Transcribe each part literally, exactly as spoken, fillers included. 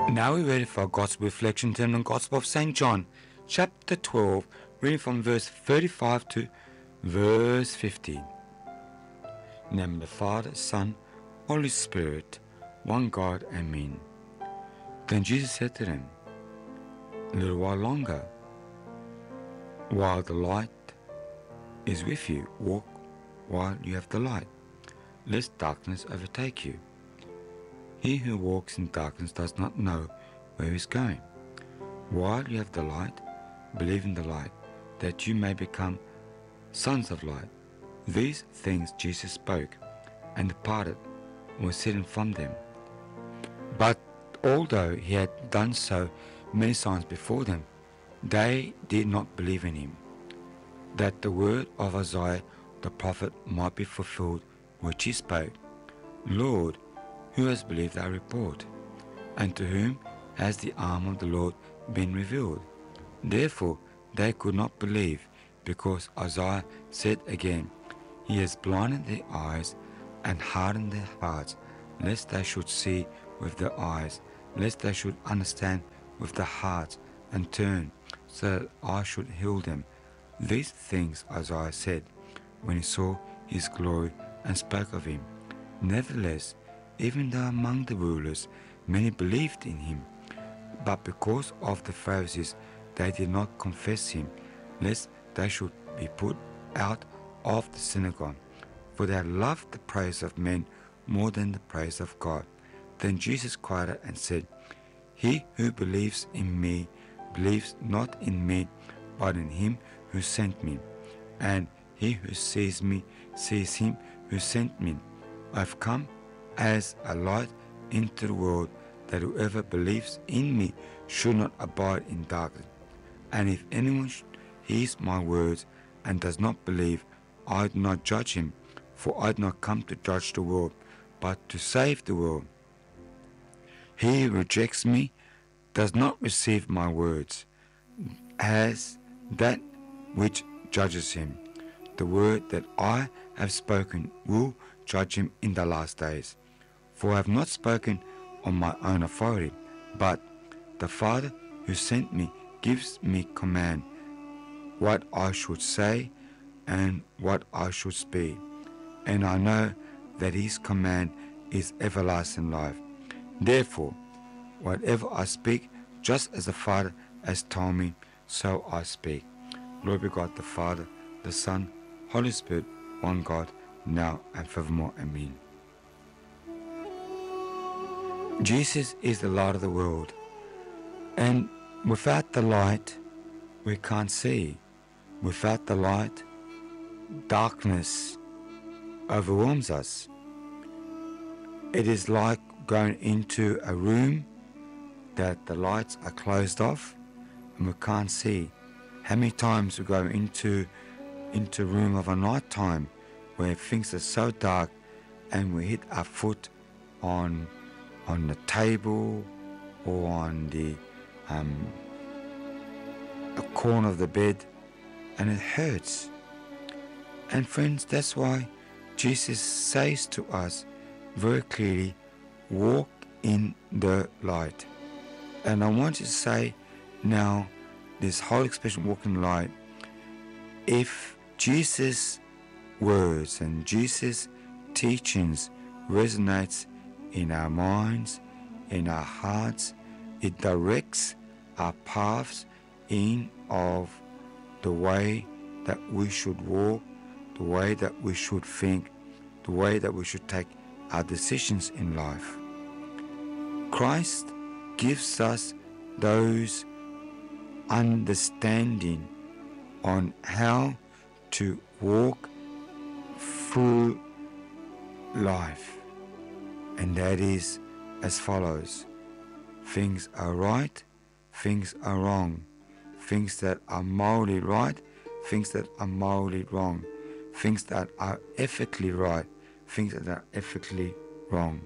Now we're ready for our Gospel reflection in the Gospel of Saint John, chapter twelve, reading from verse thirty-five to verse fifteen. In the name of the Father, Son, Holy Spirit, one God, Amen. Then Jesus said to them, a little while longer, while the light is with you, walk while you have the light, lest darkness overtake you. He who walks in darkness does not know where he is going. While you have the light, believe in the light, that you may become sons of light. These things Jesus spoke, and departed, and was hidden from them. But although he had done so many signs before them, they did not believe in him, that the word of Isaiah the prophet might be fulfilled, which he spoke, Lord, who has believed our report? And to whom has the arm of the Lord been revealed? Therefore they could not believe, because Isaiah said again, He has blinded their eyes and hardened their hearts, lest they should see with their eyes, lest they should understand with their hearts, and turn, so that I should heal them. These things Isaiah said, when he saw his glory and spoke of him. Nevertheless, even though among the rulers many believed in him, but because of the Pharisees they did not confess him, lest they should be put out of the synagogue, for they loved the praise of men more than the praise of God. Then Jesus cried out and said, He who believes in me believes not in me, but in him who sent me. And he who sees me sees him who sent me. I have come as a light into the world, that whoever believes in me should not abide in darkness. And if anyone hears my words and does not believe, I do not judge him, for I did not come to judge the world, but to save the world. He who rejects me does not receive my words, as that which judges him. The word that I have spoken will judge him in the last days. For I have not spoken on my own authority, but the Father who sent me gives me command what I should say and what I should speak. And I know that his command is everlasting life. Therefore, whatever I speak, just as the Father has told me, so I speak. Glory be God the Father, the Son, Holy Spirit, one God, now and forevermore. Amen. Jesus is the light of the world, and without the light we can't see. Without the light, darkness overwhelms us. It is like going into a room that the lights are closed off and we can't see. How many times we go into into a room of a night time where things are so dark and we hit our foot on on the table or on the um, a corner of the bed, and it hurts. And friends, that's why Jesus says to us very clearly, walk in the light. And I want to say now, this whole expression, walk in the light, if Jesus' words and Jesus' teachings resonates in our minds, in our hearts, it directs our paths in of the way that we should walk, the way that we should think, the way that we should take our decisions in life. Christ gives us those understanding on how to walk through life, and that is as follows: things are right, things are wrong, things that are morally right, things that are morally wrong, things that are ethically right, things that are ethically wrong.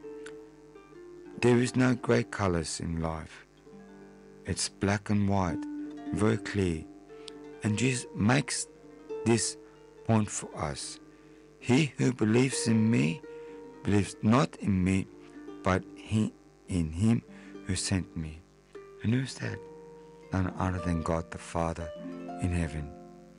There is no grey colours in life. It's black and white, very clear. And Jesus makes this point for us. He who believes in me believes not in me, but he in him who sent me. And who's that? None other than God the Father in heaven.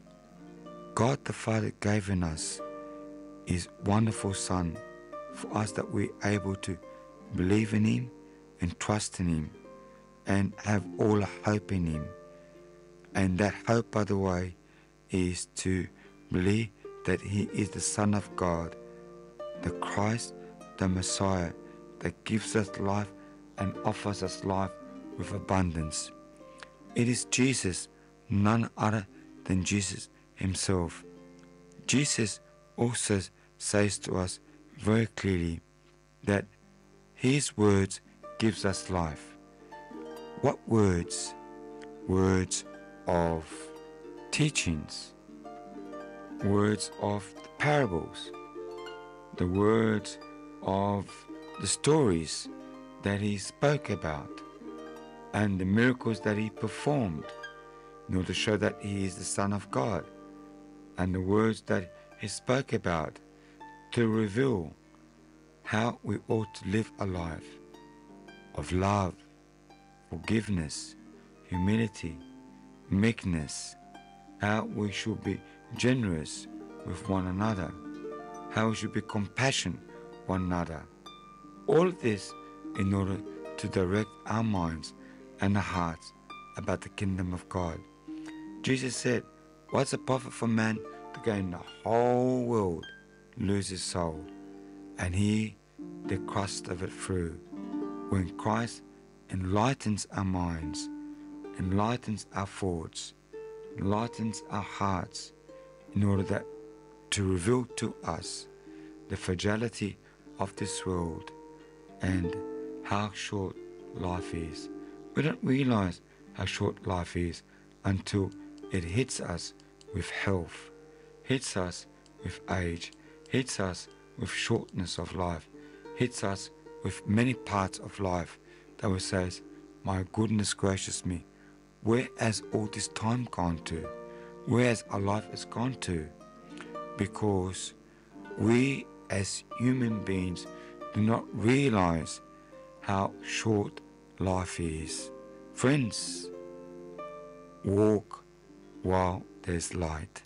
God the Father gave in us His wonderful Son for us that we're able to believe in Him and trust in Him and have all hope in Him. And that hope, by the way, is to believe that He is the Son of God, the Christ, the Messiah, that gives us life and offers us life with abundance. It is Jesus, none other than Jesus Himself. Jesus also says to us very clearly that His words gives us life. What words? Words of teachings, words of parables, the words of the stories that He spoke about, and the miracles that He performed in order to show that He is the Son of God, and the words that He spoke about to reveal how we ought to live a life of love, forgiveness, humility, meekness, how we should be generous with one another, how we should be compassionate one another. All of this in order to direct our minds and our hearts about the kingdom of God. Jesus said, what's a profit for man to gain the whole world, lose his soul, and hear the crust of it through? When Christ enlightens our minds, enlightens our thoughts, enlightens our hearts, in order that to reveal to us the fragility of this world and how short life is. We don't realize how short life is until it hits us with health, hits us with age, hits us with shortness of life, hits us with many parts of life that will say, my goodness gracious me, where has all this time gone to? Where has our life has gone to? Because we as human beings do not realize how short life is. Friends, walk while there's light.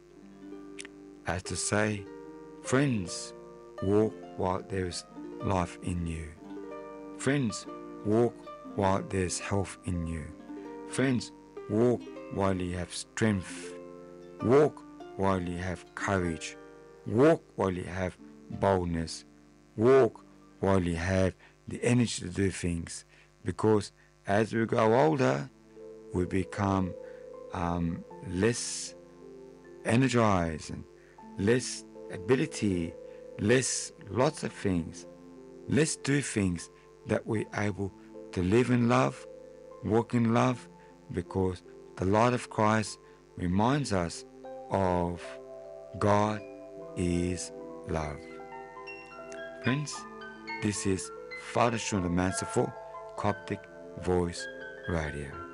As to say, friends, walk while there is life in you. Friends, walk while there's health in you. Friends, walk while you have strength. Walk while you have courage. Walk while you have boldness. Walk while you have the energy to do things. Because as we grow older, we become um, less energized and less ability, less lots of things. Let's do things that we're able to live in love, walk in love, because the light of Christ reminds us of God is love. Friends, this is Father Sean the Merciful, Coptic Voice Radio.